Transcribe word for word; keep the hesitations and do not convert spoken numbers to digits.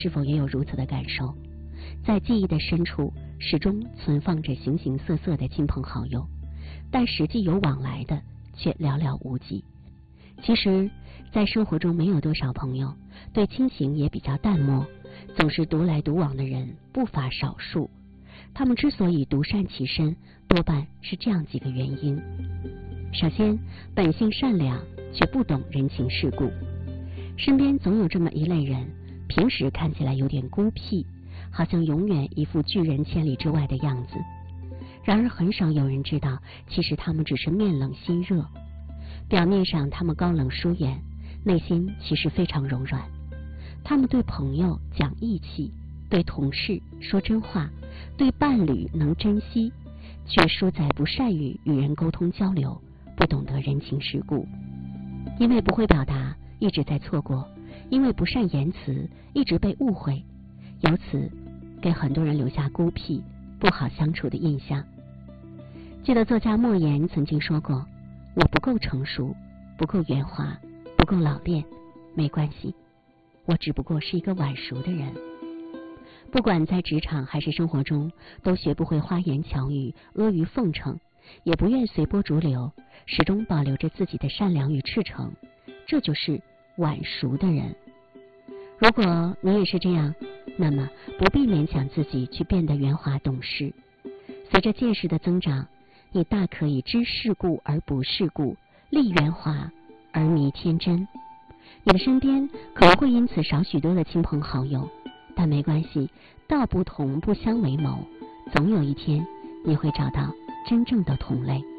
是否也有如此的感受？在记忆的深处，始终存放着形形色色的亲朋好友，但实际有往来的却寥寥无几。其实，在生活中没有多少朋友，对亲情也比较淡漠，总是独来独往的人不乏少数。他们之所以独善其身，多半是这样几个原因。首先，本性善良，却不懂人情世故。身边总有这么一类人，平时看起来有点孤僻，好像永远一副拒人千里之外的样子。然而很少有人知道，其实他们只是面冷心热。表面上他们高冷疏远，内心其实非常柔软。他们对朋友讲义气，对同事说真话，对伴侣能珍惜，却输在不善于与人沟通交流，不懂得人情世故。因为不会表达，一直在错过；因为不善言辞，一直被误会，由此给很多人留下孤僻、不好相处的印象。记得作家莫言曾经说过，我不够成熟，不够圆滑，不够老练，没关系，我只不过是一个晚熟的人。不管在职场还是生活中，都学不会花言巧语、阿谀奉承，也不愿随波逐流，始终保留着自己的善良与赤诚，这就是晚熟的人。如果你也是这样，那么不必勉强自己去变得圆滑懂事。随着见识的增长，你大可以知世故而不世故，立圆滑而迷天真。你的身边可能会因此少许多的亲朋好友，但没关系，道不同不相为谋，总有一天你会找到真正的同类。